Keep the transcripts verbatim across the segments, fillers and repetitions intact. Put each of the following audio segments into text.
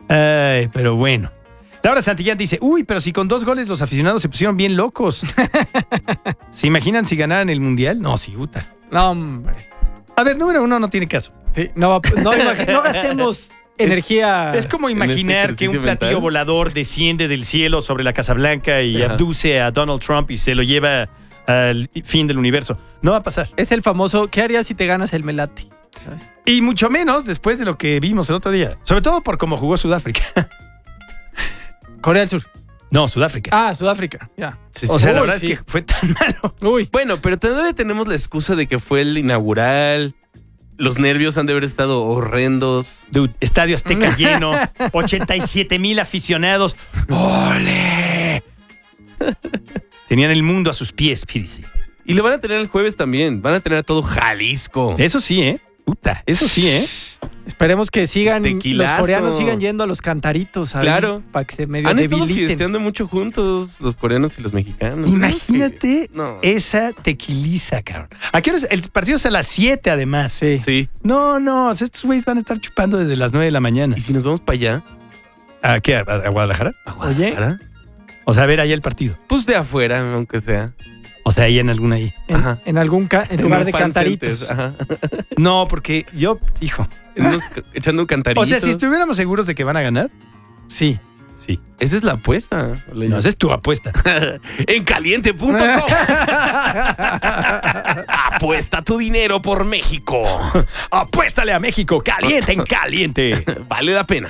Ay, pero bueno. Laura Santillán dice, uy, pero si con dos goles los aficionados se pusieron bien locos. ¿Se imaginan si ganaran el Mundial? No, sí, puta. No, hombre. A ver, número uno no tiene caso. Sí, no, no, imagi- no gastemos energía. Es como imaginar este que un platillo mental. volador desciende del cielo sobre la Casa Blanca y Ajá. abduce a Donald Trump y se lo lleva al fin del universo. No va a pasar. Es el famoso, ¿qué harías si te ganas el Melate? ¿Sabes? Y mucho menos después de lo que vimos el otro día. Sobre todo por cómo jugó Sudáfrica. Corea del Sur. No, Sudáfrica. Ah, Sudáfrica. Ya. Sí, o sí. sea, la Uy, verdad sí. es que fue tan malo. Uy. Bueno, pero todavía tenemos la excusa de que fue el inaugural. Los nervios han de haber estado horrendos. Dude, Estadio Azteca lleno, ochenta y siete mil aficionados. ¡Ole! Tenían el mundo a sus pies, Pirici. Y lo van a tener el jueves también. Van a tener a todo Jalisco. Eso sí, ¿eh? Puta, eso sí, ¿eh? Esperemos que sigan, Tequilazo. los coreanos sigan yendo a los cantaritos. ahí, Claro. Para que se medio Han estado debiliten. fiesteando mucho juntos los coreanos y los mexicanos. Imagínate No. esa tequiliza, cabrón. ¿A qué horas? El partido es a las siete, además. Sí. Sí. No, no, o sea, estos güeyes van a estar chupando desde las nueve de la mañana. ¿Y si nos vamos para allá? ¿A qué? ¿A, a Guadalajara? ¿A Oye. Guadalajara? O sea, a ver ahí el partido. Pues de afuera, aunque sea. O sea, ahí en alguna ahí. En, Ajá. en algún ca- en lugar un de fan cantaritos. center, ajá. No, porque yo, hijo. Unos ca- echando un cantarito. O sea, si estuviéramos seguros de que van a ganar, Sí. sí. Esa es la apuesta. No, esa es tu apuesta. En caliente punto com. Apuesta tu dinero por México. Apuéstale a México, caliente en caliente. Vale la pena.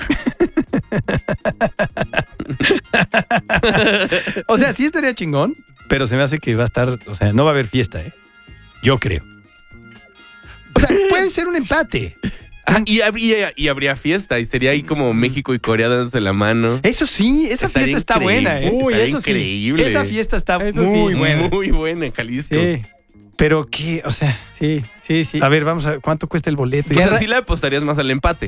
O sea, sí estaría chingón, pero se me hace que va a estar, o sea, no va a haber fiesta, ¿eh? Yo creo. O sea, puede ser un empate. Ah, y, habría, y habría fiesta. Y sería ahí como México y Corea dándose la mano. Eso sí, esa Estaría fiesta está increíble. buena, ¿eh? Uy, Estaría eso sí. increíble. Esa fiesta está Eso muy sí. buena. Muy buena, Jalisco. Sí. Pero qué, o sea, Sí, sí, sí. a ver, vamos a ¿cuánto cuesta el boleto? O sea, Guerra- sí le apostarías más al empate.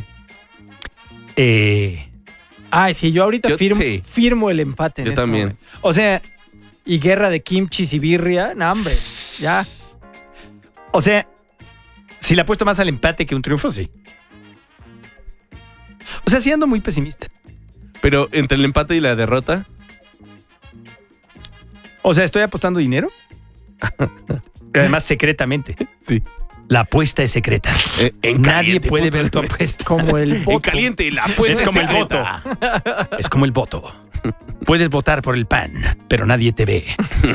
Eh, Ay, sí, yo ahorita Yo- firmo, sí. firmo el empate. en Yo este también. momento. o sea, Y guerra de kimchis y birria. No, hombre. Ya. o sea, si le apuesto más al empate que un triunfo, sí. O sea, sí ando muy pesimista. Pero entre el empate y la derrota, O sea, estoy apostando dinero. Además, secretamente. sí. La apuesta es secreta. Eh, en Nadie caliente puede punto ver tu com. apuesta. Como el En voto. caliente, la apuesta Es como el secreta. Es como el voto. Puedes votar por el P A N, pero nadie te ve.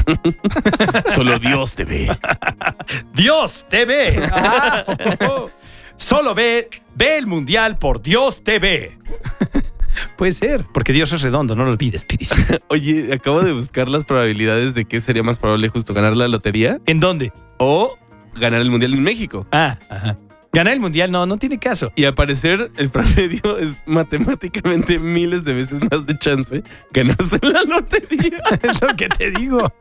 Solo Dios te ve. Dios te ve. Ah, oh, oh. Solo ve, ve el mundial por Dios te ve. Puede ser, porque Dios es redondo, no lo olvides, Piris. Oye, acabo de buscar las probabilidades de qué sería más probable justo ganar la lotería ¿En dónde? o ganar el mundial en México. Ah, ajá. Ganar el mundial no, no tiene caso. Y al parecer el promedio es matemáticamente miles de veces más de chance ganarse la lotería. Es lo que te digo.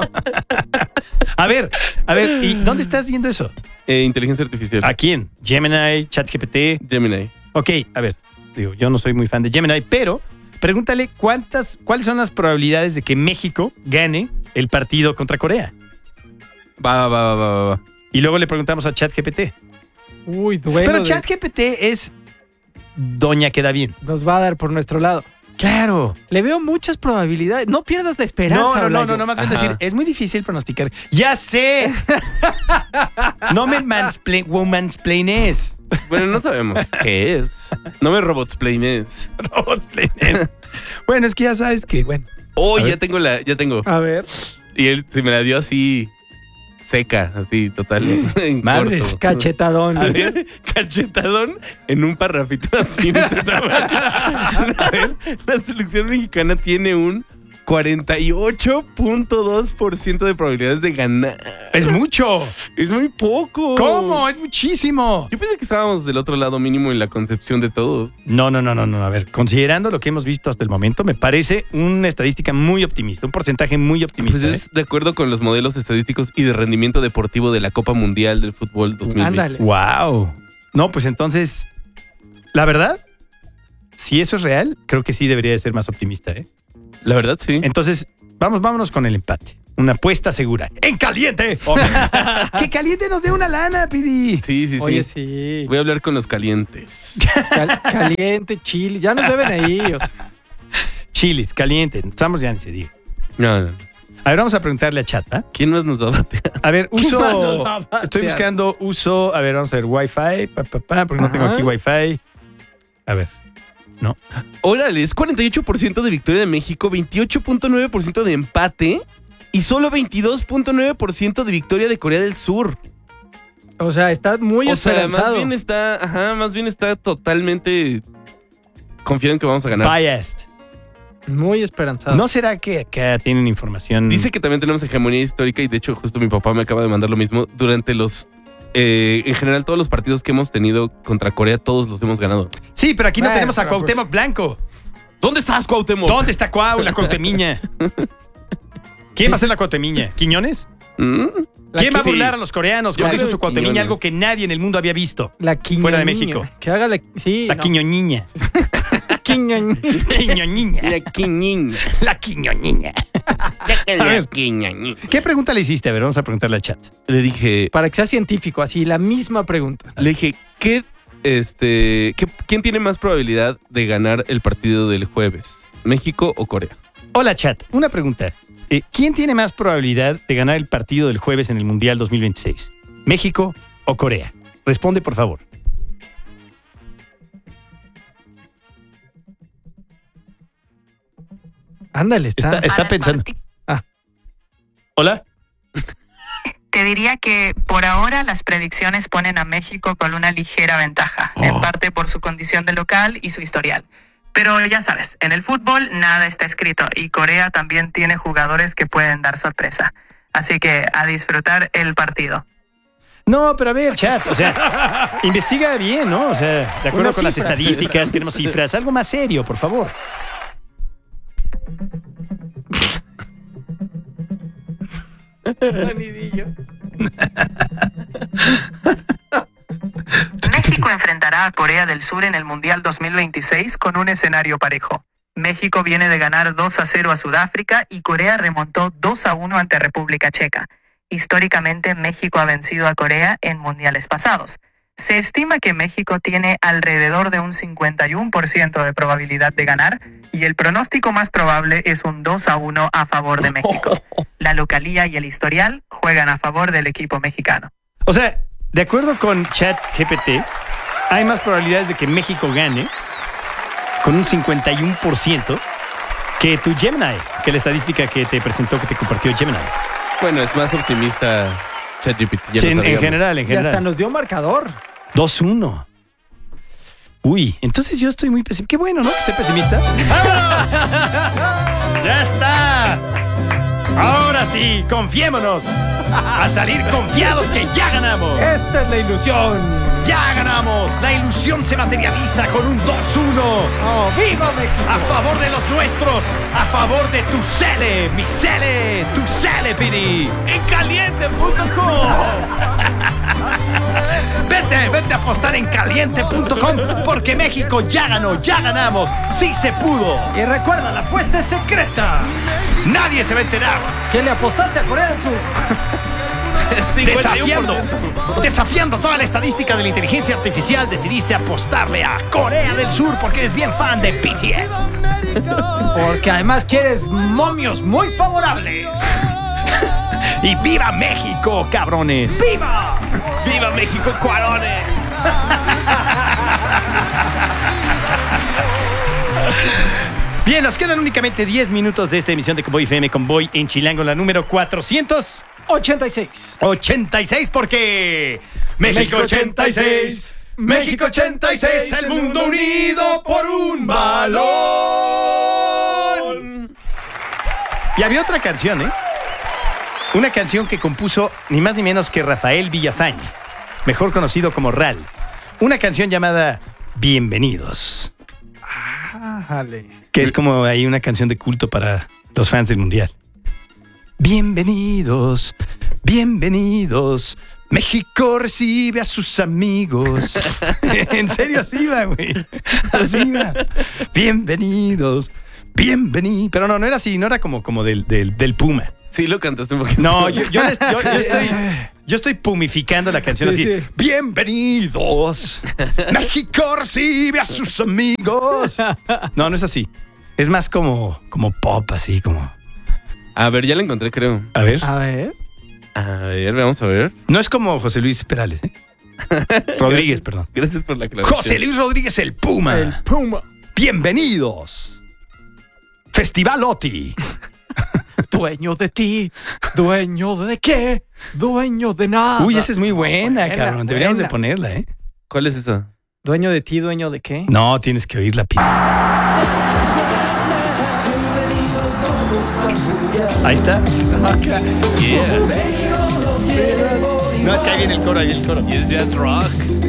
A ver, a ver, ¿y dónde estás viendo eso? Eh, inteligencia artificial. ¿A quién? Gemini, ChatGPT. Gemini. Ok, a ver, digo, yo no soy muy fan de Gemini, pero pregúntale cuántas, cuáles son las probabilidades de que México gane el partido contra Corea. Va, va, va, va, va, va. Y luego le preguntamos a ChatGPT. Uy, duelo. Pero de- ChatGPT es doña queda bien. Nos va a dar por nuestro lado. Claro. Le veo muchas probabilidades. No pierdas la esperanza. No, no, no, Olayo. no, no, más bien Ajá. decir, es muy difícil pronosticar. ¡Ya sé! No me mansplain, womansplaines. Bueno, no sabemos qué es. No me robotsplaines. Robotsplaines. Bueno, es que ya sabes que, bueno. Oh, A ya ver. tengo la, ya tengo. A ver. Y él se me la dio así seca, así total. en Madres. corto. Cachetadón. A ver. Cachetadón en un parrafito así de este tamaño. A ver, la selección mexicana tiene un cuarenta y ocho punto dos por ciento de probabilidades de ganar. Es mucho. Es muy poco. ¿Cómo? Es muchísimo. Yo pensé que estábamos del otro lado mínimo en la concepción de todo. No, no, no, no, no. A ver, considerando lo que hemos visto hasta el momento, me parece una estadística muy optimista, un porcentaje muy optimista. Pues ¿eh? es de acuerdo con los modelos estadísticos y de rendimiento deportivo de la Copa Mundial del Fútbol dos mil veinte. Ándale. Wow. No, pues entonces, la verdad, si eso es real, creo que sí debería de ser más optimista, ¿eh? La verdad, sí. Entonces, vamos, vámonos con el empate. Una apuesta segura. ¡En caliente! ¡Que caliente nos dé una lana, Pidi! Sí, sí, sí. Oye, sí. Voy a hablar con los calientes. Cal- caliente, chile. Ya nos deben ahí. o sea. Chilis, caliente. Estamos ya ni se diga. No, no. A ver, vamos a preguntarle a Chat, ¿ah? ¿Quién más nos va a batear? A ver, ¿Quién más nos uso... va a batear? Estoy buscando uso... A ver, vamos a ver. Wi-Fi. Pa, pa, pa, porque no tengo Ajá. aquí Wi-Fi. A ver. Órale, es cuarenta y ocho por ciento de victoria de México, veintiocho punto nueve por ciento de empate y solo veintidós punto nueve por ciento de victoria de Corea del Sur. O sea, estás muy O sea, esperanzado. más bien está, ajá, más bien está totalmente confiado en que vamos a ganar. Biased. Muy esperanzado. ¿No será que acá tienen información? Dice que también tenemos hegemonía histórica y de hecho justo mi papá me acaba de mandar lo mismo. Durante los, eh, en general todos los partidos que hemos tenido contra Corea, todos los hemos ganado. Sí, pero aquí no Bueno, tenemos a pero Cuauhtémoc Blanco. ¿Dónde estás, Cuauhtémoc? ¿Dónde está Cuau, la Cuauhtemiña? ¿Quién va a ser la Cuauhtemiña? ¿Quiñones? ¿Mm? ¿Quién va a Sí. burlar a los coreanos Yo cuando creo hizo su que Cuauhtemiña? Quiñones. Algo que nadie en el mundo había visto. La quiñoñiña. Fuera de México. Que haga la... Sí, La no. quiñoñiña. Quiñoñiña. Quiñoñiña. La quiñiña. La quiñoñiña. La ver. quiñañiña. ¿Qué pregunta le hiciste? A ver, vamos a preguntarle al chat. Le dije, Para que sea científico, así, la misma pregunta. le dije, ¿qué, este, qué- ¿quién tiene más probabilidad de ganar el partido del jueves? ¿México o Corea? Hola, chat. Una pregunta. Eh, ¿Quién tiene más probabilidad de ganar el partido del jueves en el Mundial dos mil veintiséis? ¿México o Corea? Responde, por favor. Ándale, está. Está, está Para el pensando. parti- Hola. Te diría que por ahora las predicciones ponen a México con una ligera ventaja, en parte por su condición de local y su historial. Pero ya sabes, en el fútbol nada está escrito y Corea también tiene jugadores que pueden dar sorpresa. Así que a disfrutar el partido. No, pero a ver, chat, o sea, investiga bien, ¿no? O sea, de acuerdo Unas con las cifras. estadísticas, queremos cifras, algo más serio, por favor. México enfrentará a Corea del Sur en el Mundial dos mil veintiséis con un escenario parejo. México viene de ganar dos a cero a Sudáfrica y Corea remontó dos a uno ante República Checa. Históricamente, México ha vencido a Corea en mundiales pasados. Se estima que México tiene alrededor de un cincuenta y uno por ciento de probabilidad de ganar y el pronóstico más probable es un dos a uno a favor de México. La localía y el historial juegan a favor del equipo mexicano. O sea, de acuerdo con ChatGPT, hay más probabilidades de que México gane con un cincuenta y uno por ciento que tu Gemini, que la estadística que te presentó, que te compartió Gemini. Bueno, es más optimista ChatGPT. ya Sí, lo en, en sabíamos. general, en Y hasta general. nos dio marcador. dos uno. Uy, entonces yo estoy muy pesimista. Qué bueno, ¿no? Que esté pesimista. ¡Vámonos! ¡Ya está! Ahora sí, confiémonos. A salir confiados que ya ganamos. Esta es la ilusión. ¡Ya ganamos! La ilusión se materializa con un dos uno. ¡Oh, viva México! A favor de los nuestros. A favor de tu Cele, mi Cele, tu Cele, Pidi. En caliente punto com. Vete, vete a apostar en caliente punto com porque México ya ganó, ya ganamos. Sí se pudo. Y recuerda, la apuesta es secreta. Nadie se va a enterar. ¿Qué le apostaste a Corea del Sur? Desafiando, desafiando toda la estadística de la inteligencia artificial, decidiste apostarle a Corea del Sur porque eres bien fan de B T S. Porque además quieres momios muy favorables. Y viva México, cabrones. ¡Viva! ¡Viva México, cuarones! Bien, nos quedan únicamente diez minutos de esta emisión de Convoy F M, Convoy en Chilango, la número cuatrocientos ochenta y seis. ochenta y seis, porque México ochenta y seis, México ochenta y seis, el mundo unido por un balón. Y había otra canción, ¿eh? Una canción que compuso ni más ni menos que Rafael Villafañe, mejor conocido como Ral. Una canción llamada Bienvenidos, Ájale. que es como ahí una canción de culto para los fans del Mundial. Bienvenidos, bienvenidos. México recibe a sus amigos. En serio, así va, güey. Así va. Bienvenidos, Bienvenido. Pero no, no era así, no era como, como del, del, del Puma. Sí, lo cantaste un poquito. No, yo, yo, les- yo- yo estoy, yo estoy pumificando la canción Sí, así. sí. Bienvenidos. México recibe a sus amigos. No, no es así. Es más como, como pop, así como. A ver, ya la encontré, creo. A ver. A ver. A ver, vamos a ver. No es como José Luis Perales, ¿eh? Rodríguez, perdón. Gracias por la aclaración. José Luis Rodríguez el Puma. El Puma. Bienvenidos. Festival Oti. Dueño de ti. ¿Dueño de qué? Dueño de nada. Uy, esa es muy buena, Buena, cabrón. Deberíamos de buena. ponerla, ¿eh? ¿Cuál es esa? ¿Dueño de ti? ¿Dueño de qué? No, tienes que oírla. pi- Ahí está. No, es que ahí viene el coro, ahí viene el coro. Y es Jet Rock.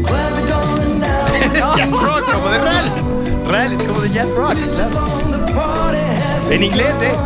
Jet Rock, como de Ral. Ral es como de Jet Rock, claro. En inglés, ¿eh?